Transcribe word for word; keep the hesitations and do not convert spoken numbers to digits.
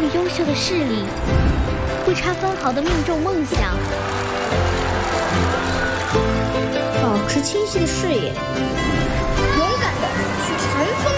优秀的视力，不差分毫的命中梦想。 保持清晰的视野， 勇敢的去乘风